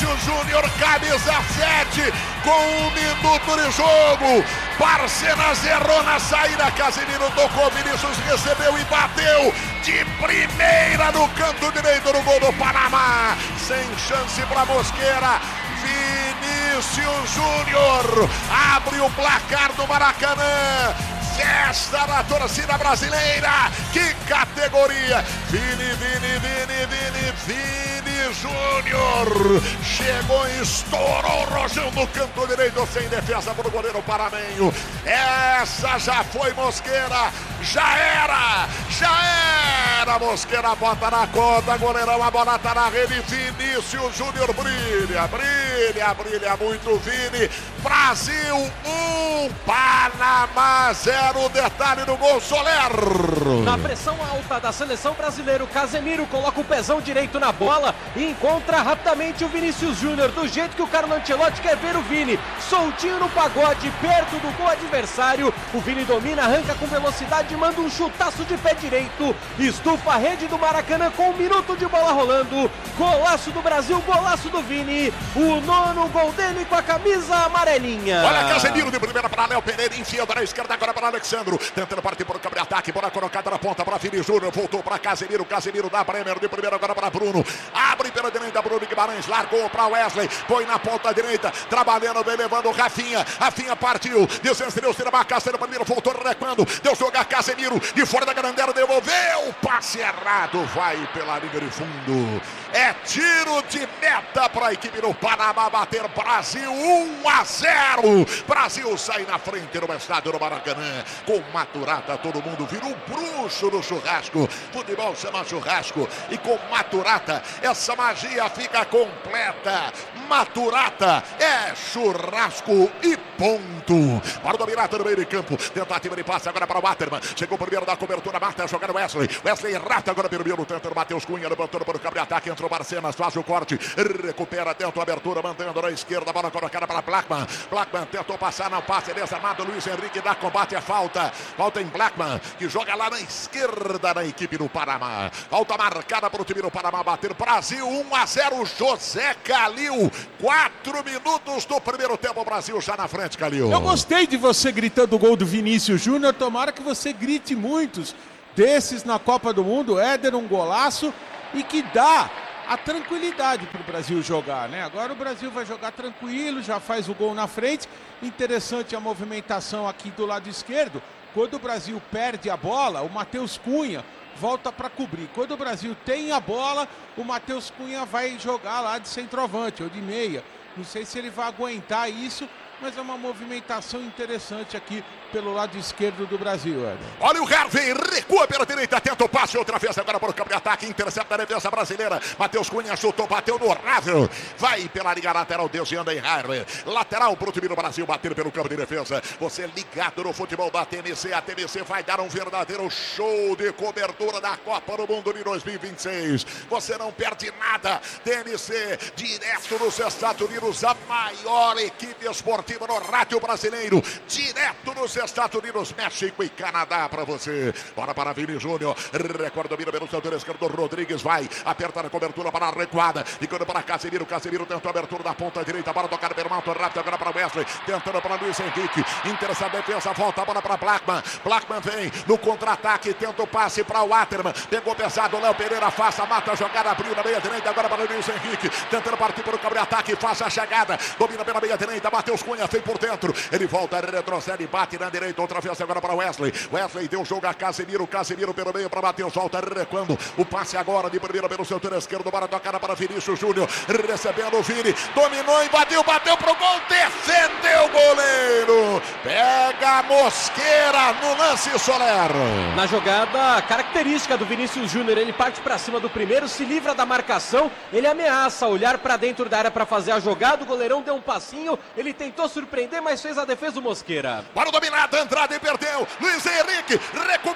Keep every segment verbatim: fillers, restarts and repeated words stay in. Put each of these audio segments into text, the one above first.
Vinícius Júnior, camisa sete, com um minuto de jogo. Barcenas errou na saída, Casemiro tocou, Vinícius recebeu e bateu de primeira no canto direito do gol do Panamá. Sem chance para Mosquera. Vinícius Júnior abre o placar do Maracanã. Festa da torcida brasileira, que categoria! Vini, Vini, Vini, Vini, Vini Júnior chegou e estourou o rojão no canto direito, sem defesa para o goleiro paramenho. Essa já foi Mosquera, já era, já era. Mosquera bota na conta, goleirão, a bola tá na rede. Vinícius Júnior brilha, brilha, brilha muito. Vini, Brasil um, Panamá zero. O detalhe do gol, Soler. Na pressão alta da seleção brasileira, o Casemiro coloca o pezão direito na bola e encontra rapidamente o Vinícius Júnior, do jeito que o Carlo Ancelotti quer ver o Vini, soltinho no pagode, perto do gol adversário. O Vini domina, arranca com velocidade, manda um chutaço de pé direito, estufa a rede do Maracanã com um minuto de bola rolando. Golaço do Brasil, golaço do Vini, o nono gol dele com a camisa amarelinha. Olha, Casemiro de primeira para Léo Pereira, enfiando na esquerda agora para Alexandro, tentando partir por o ataque, bola colocada na ponta para Vini Júnior, voltou para Casemiro, Casemiro dá Bremer de primeira agora para Bruno, abre pela direita, Bruno Guimarães, largou para Wesley, põe na ponta direita, trabalhando, vem levando Rafinha, Rafinha partiu, desenstreu, tira a marcação, primeiro voltou recuando, deu jogo a Casemiro, de fora da grandela, devolveu, passe errado, vai pela linha de fundo, é tiro de meta para a equipe do Panamá bater, Brasil um a zero, Brasil sai na frente no estádio do Maracanã, com Maturata, todo mundo vira um bruxo no churrasco, futebol chama churrasco, e com Maturata, essa magia fica completa, Maturata é churrasco e ponto. Para o Dominata no meio de campo, tentativa de passe agora para o Waterman, chegou primeiro da cobertura, Marta jogando Wesley, Wesley rata agora pelo meio, tentando Matheus Cunha, levantando para o cabre-ataque, entrou Barcenas, faz o corte, recupera, tenta a abertura, mantendo na esquerda, bola colocada para Blackman, Blackman tentou passar, não passe, desarmado, Luiz Henrique dá combate, a falta, falta em Blackman, que joga lá na esquerda na equipe do Panamá, falta marcada para o time do Panamá bater, Brasil um a zero, José Calil, quatro minutos do primeiro tempo, Brasil já na frente, Calil. Eu gostei de você gritando o gol do Vinícius Júnior, tomara que você grite muitos desses na Copa do Mundo, Éder, um golaço, e que dá a tranquilidade para o Brasil jogar, né? Agora o Brasil vai jogar tranquilo, já faz o gol na frente, interessante a movimentação aqui do lado esquerdo, quando o Brasil perde a bola, o Matheus Cunha volta para cobrir, quando o Brasil tem a bola, o Matheus Cunha vai jogar lá de centroavante ou de meia, não sei se ele vai aguentar isso, mas é uma movimentação interessante aqui pelo lado esquerdo do Brasil, Éder. Olha o Harvey, recua pela direita, tenta o passe outra vez agora para o campo de ataque, intercepta a defesa brasileira, Matheus Cunha chutou, bateu no Rável, vai pela linha lateral, desviando em Harvey, lateral para o time do Brasil, bater pelo campo de defesa, você ligado no futebol da T M C, a T M C vai dar um verdadeiro show de cobertura da Copa do Mundo de dois mil e vinte e seis, você não perde nada, T M C, direto nos Estados Unidos, a maior equipe esportiva no rádio brasileiro, direto nos Estados Unidos, México e Canadá para você. Bora para Vini Júnior, recorda, domina pelo setor esquerdo, Rodrigues vai, aperta na cobertura para a recuada, ficando para Casemiro, Casemiro tentou a abertura da ponta direita, para tocar Bermalto, rápido agora para Wesley, tentando para Luiz Henrique, interessa a defesa, volta a bola para Blackman, Blackman vem no contra-ataque, tenta o passe para o Waterman, pegou pesado, Léo Pereira, faça, mata a jogada, abriu na meia direita, agora para Luiz Henrique, tentando partir para o cabre-ataque, faça a chegada, domina pela meia direita, Matheus Cunha, vem por dentro, ele volta, retrocede, bate na direita, outra vez agora para Wesley, Wesley deu o jogo a Casemiro, Casemiro pelo meio para Matheus, volta recuando, o passe agora de primeira pelo setor esquerdo, para tocar para Vinícius Júnior, recebendo o Vini, dominou, invadiu, bateu pro gol, defendeu o goleiro, pega a Mosquera no lance, Soler. Na jogada característica do Vinícius Júnior, ele parte para cima do primeiro, se livra da marcação, ele ameaça olhar para dentro da área para fazer a jogada, o goleirão deu um passinho, ele tentou surpreender, mas fez a defesa do Mosquera. Para o dominado, entrada e perdeu, Luiz Henrique recupera,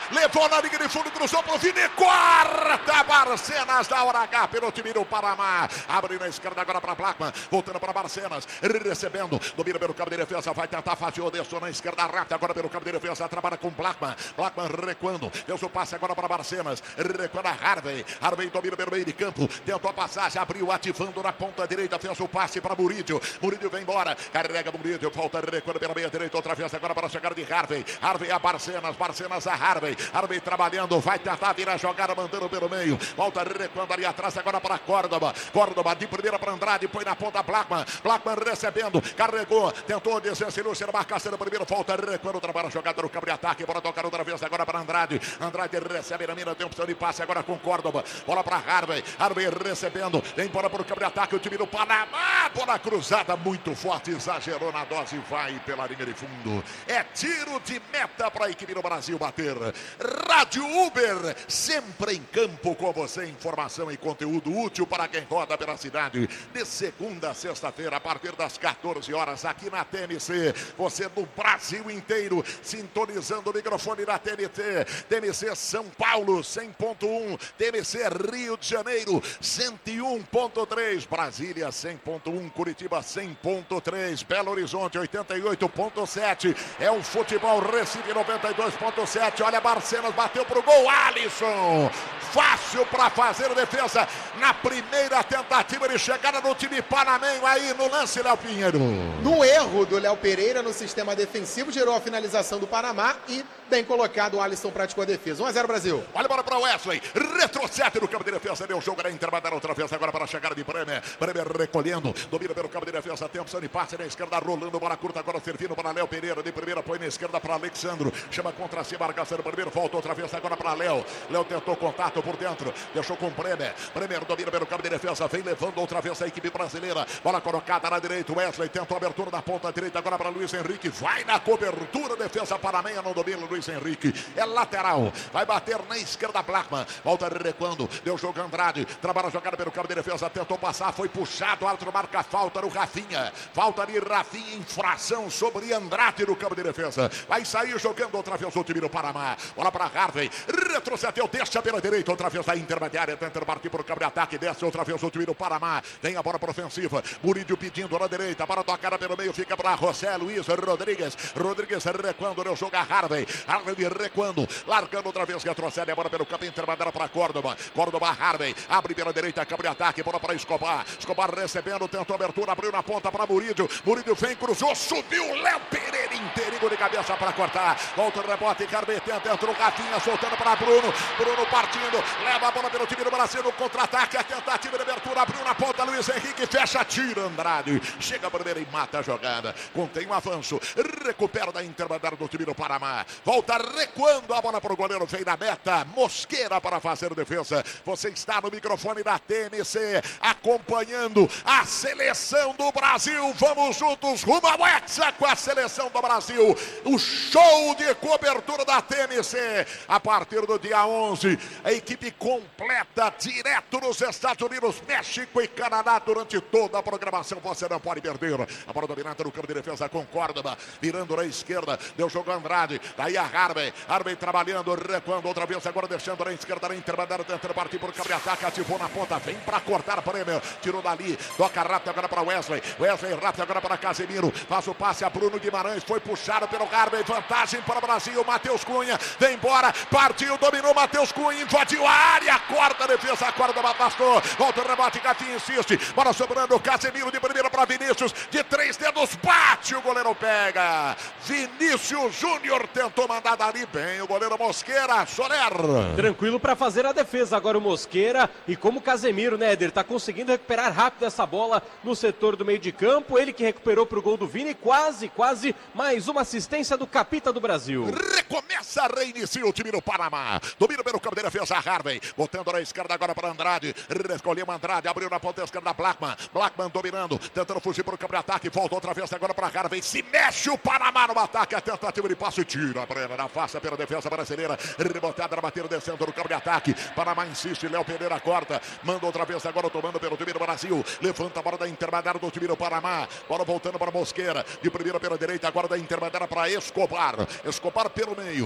levou na linha de fundo, cruzou pro Vini, corta Barcenas da hora H pelo time do Panamá. Abre na esquerda agora para Blackman, voltando para Barcenas, recebendo, domina pelo campo de defesa, vai tentar fazer o desço na esquerda rápida, agora pelo campo de defesa, trabalha com Blackman, Blackman recuando, deu o passe agora para Barcenas, recuando a Harvey, Harvey domina pelo meio de campo, tentou a passagem, abriu, ativando na ponta direita, fez o passe para Murídio, Murídio vem embora, carrega Murídio, falta recuando pela meia direita, outra vez agora para a chegada de Harvey, Harvey a Barcenas, Barcenas a Harvey, Harvey trabalhando, vai tentar virar a jogada, mandando pelo meio, volta recuando ali atrás, agora para Córdoba, Córdoba de primeira para Andrade, põe na ponta Blackman, Blackman recebendo, carregou, tentou descer, Lúcio, marcação no primeiro, volta recuando, trabalha a jogada no campo de ataque, bora tocar outra vez agora para Andrade, Andrade recebe na mina, tem opção de passe agora com Córdoba, bola para Harvey, Harvey recebendo, vem bola para o campo de ataque, o time do Panamá, bola cruzada muito forte, exagerou na dose, vai pela linha de fundo, é tiro de meta para a equipe do Brasil bater. Rádio Uber, sempre em campo com você, informação e conteúdo útil para quem roda pela cidade, de segunda a sexta-feira, a partir das quatorze horas, aqui na T N C, você do Brasil inteiro, sintonizando o microfone da T N C, T N C São Paulo, cem ponto um, T N C Rio de Janeiro, cento e um ponto três, Brasília, cem ponto um, Curitiba, cem ponto três, Belo Horizonte, oitenta e oito ponto sete, é o Futebol Recife, noventa e dois ponto sete, olha, Barcenas bateu pro gol, Alisson, fácil para fazer a defesa, na primeira tentativa de chegada do time panamenho, aí no lance, Léo Pinheiro. No erro do Léo Pereira no sistema defensivo, gerou a finalização do Panamá e bem colocado, o Alisson praticou a defesa. um a zero Brasil. Olha bola para o Wesley, retrocede no campo de defesa, deu jogo, era intermediar outra vez agora para a chegada de Bremer, Bremer recolhendo, domina pelo campo de defesa, tempo, de passe na esquerda, rolando, bola curta, agora servindo para Léo Pereira, de primeira põe na esquerda para Alexandro, chama contra si, marcação no primeiro, volta outra vez agora para Léo, Léo tentou contato por dentro, deixou com Bremer, Bremer domina pelo campo de defesa, vem levando outra vez a equipe brasileira, bola colocada na direita, Wesley tentou a abertura na ponta direita, agora para Luiz Henrique, vai na cobertura, defesa panamenha, não domina Luiz Henrique, é lateral, vai bater na esquerda Blackman, volta recuando, deu jogo Andrade, trabalha a jogada pelo campo de defesa, tentou passar, foi puxado, o árbitro marca falta no Rafinha, falta ali Rafinha, infração sobre Andrade no campo de defesa, vai sair jogando outra vez o time do Panamá, bola para Harvey, retrocedeu, deixa pela direita, outra vez a intermediária, tenta partir por campo de ataque, desce outra vez o time do Panamá, vem a bola para ofensiva, Murídio pedindo na direita, para tocar pelo meio, fica para José Luiz Rodrigues, Rodrigues recuando, deu jogo a Harvey, Harvey recuando, largando outra vez, retrocede a bola pelo campo intermediário para Córdoba, Córdoba Harvey, abre pela direita, campo de ataque, bola para Escobar, Escobar recebendo, tentou abertura, abriu na ponta para Murídio, Murídio vem, cruzou, subiu, Léo Pereira inteirinho de cabeça para cortar, volta o rebote, Carme tenta, entrou Rafinha, soltando para Bruno, Bruno partindo, leva a bola pelo time do Brasil no contra-ataque, a tentativa de abertura, abriu na ponta, Luiz Henrique, fecha, tira Andrade, chega primeiro e mata a jogada, contém um avanço, recupera da intermediária do time do Panamá, volta recuando a bola para o goleiro, vem na meta, Mosqueira para fazer defesa, você está no microfone da T N C, acompanhando a seleção do Brasil, vamos juntos rumo ao Hexa com a seleção do Brasil, o show de cobertura da T N C, a partir do dia onze, a equipe completa, direto nos Estados Unidos, México e Canadá, durante toda a programação, você não pode perder, a bola dominada no campo de defesa com Córdoba, virando na esquerda, deu jogo Andrade, daí a Harvey, Harvey trabalhando, recuando outra vez, agora deixando na esquerda, na intermediária, tentando partir por campo de ataque, ativou na ponta, vem para cortar Bremer, tirou dali, toca rápido agora para Wesley, Wesley rápido agora para Casemiro, faz o passe a Bruno Guimarães, foi puxado pelo Harvey, vantagem para o Brasil, Matheus Cunha, vem embora, partiu, dominou Matheus Cunha, invadiu a área, corta a defesa, a corda afastou, volta o rebote, Cafinha insiste, bola sobrando, Casemiro de primeira para Vinícius, de três dedos, bate, o goleiro pega, Vinícius Júnior tentou mandar dali, bem, o goleiro Mosqueira, Soler. Tranquilo para fazer a defesa, agora o Mosqueira, e como o Casemiro, né, Éder, tá conseguindo recuperar rápido essa bola no setor do meio de campo, ele que recuperou pro gol do Vini, quase, quase, mais uma assistência do capita do Brasil. Recomeça, reinicia o time do Panamá, domina pelo campo de defesa, Harvey, botando na esquerda agora para Andrade, recolheu Andrade, abriu na ponta esquerda, Blackman, Blackman dominando, tentando fugir para o campo de ataque, volta outra vez agora para Harvey, se mexe o Panamá no ataque, a tentativa de passe, tira a Brena, afasta pela defesa brasileira, rebotada na batida, descendo no campo de ataque, Panamá insiste, Léo Pereira corta, manda outra vez agora tomando pelo time do Brasil, levanta a bola da intermediária do time do Panamá, bola voltando para Mosqueira, de primeira pela direita, agora da intermediária para Escobar, Escobar pelo meio,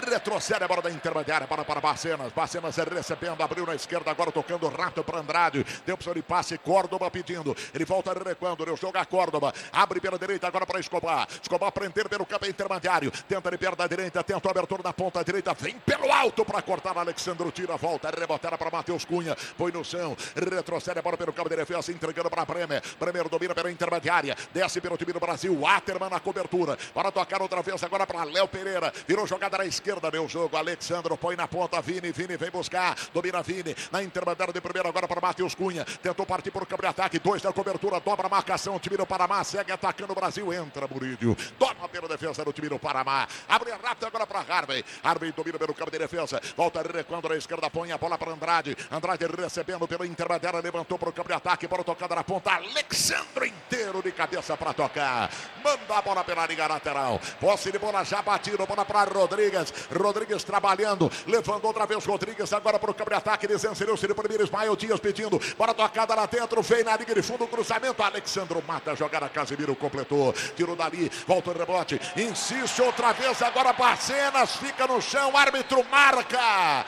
retrocede a bola da intermediária para, para Barcenas. Barcenas recebendo, abriu na esquerda, agora tocando rato para Andrade. Tem opção de passe, Córdoba pedindo. Ele volta recuando, ele joga a Córdoba. Abre pela direita agora para Escobar. Escobar prender pelo campo intermediário. Tenta ele perda da direita, tenta o abertura na ponta direita. Vem pelo alto para cortar. Alexandro tira, volta, rebotada para Matheus Cunha. Põe no chão, retrocede a bola pelo campo de defesa, entregando para Bremer. Bremer domina pela intermediária. Desce pelo time do Brasil. Waterman na cobertura. Para tocar outra vez agora para Léo Pereira. Virou jogada na esquerda, meu jogo. Alexandro põe na ponta. Vini, Vini vem buscar. Domina Vini. Na intermediária de primeiro agora para Matheus Cunha. Tentou partir por campo de ataque. Dois da cobertura. Dobra a marcação. O time do Panamá segue atacando o Brasil. Entra Murídio. Toma pela defesa do time do Panamá. Abre rápido agora para Harvey. Harvey domina pelo campo de defesa. Volta recuando na esquerda. Põe a bola para Andrade. Andrade recebendo pela intermediária. Levantou para o campo de ataque. Bola tocada na ponta. Alexandro inteiro de cabeça para tocar. Manda a bola pela liga lateral. Posse de bola já batido. Bola para Rodrigues. Rodrigues trabalhando. Levando outra vez Rodrigues agora para o campo de ataque. Desencilhou-se de primeiro. Ismael Dias pedindo. Bola tocada lá dentro. Vem na liga de fundo. Cruzamento. Alexandro mata a jogada. Casemiro completou. Tirou dali. Volta o rebote. Insiste outra vez. Agora Barcenas. Fica no chão. Árbitro marca.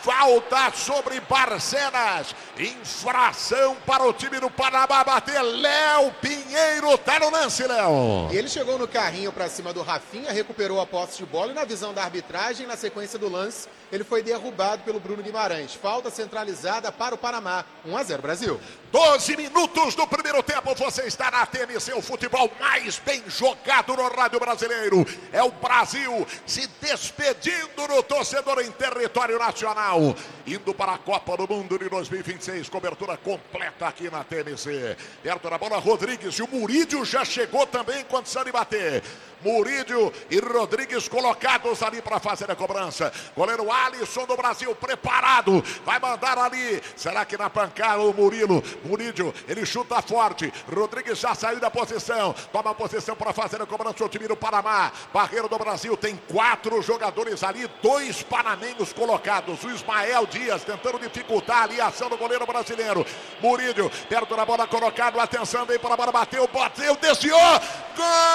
Falta sobre Barcenas. Infração para o time do Panamá bater. Léo Pinheiro tá no lance, Léo. E ele chegou no carrinho para cima do Rafinha, recuperou a posse de bola e na visão da arbitragem, na sequência do lance, ele foi derrubado pelo Bruno Guimarães. Falta centralizada para o Panamá. um a zero Brasil. doze minutos do primeiro tempo. Você está na T M C, o futebol mais bem jogado no rádio brasileiro. É o Brasil se despedindo do torcedor em território nacional. Indo para a Copa do Mundo de dois mil e vinte e seis. Cobertura completa aqui na T M C. Perto da bola, Rodrigues. E o Murídio já chegou também em condição de bater. Murídio e Rodrigues colocados ali para fazer a cobrança. Goleiro Alisson do Brasil preparado. Vai mandar ali. Será que na pancada o Murilo? Murídio, ele chuta forte. Rodrigues já saiu da posição. Toma a posição para fazer a cobrança. O time do Panamá. Barreiro do Brasil tem quatro jogadores ali. Dois panamenhos colocados. O Ismael Dias tentando dificultar ali a ação do goleiro brasileiro. Murídio, perto da bola colocado. Atenção, vem para a bola. Bateu, bateu, desviou. Gol!